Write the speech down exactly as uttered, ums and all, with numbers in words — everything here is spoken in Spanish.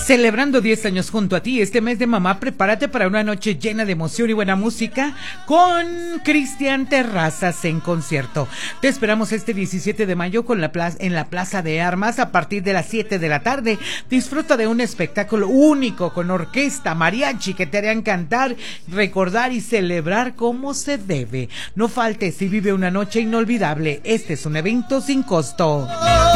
Celebrando diez años junto a ti, este mes de mamá, prepárate para una noche llena de emoción y buena música con Cristian Terrazas en concierto. Te esperamos este diecisiete de mayo con la plaza, en la Plaza de Armas a partir de las siete de la tarde. Disfruta de un espectáculo único con orquesta, mariachi que te harán cantar, recordar y celebrar como se debe. No faltes y vive una noche inolvidable. Este es un evento sin costo.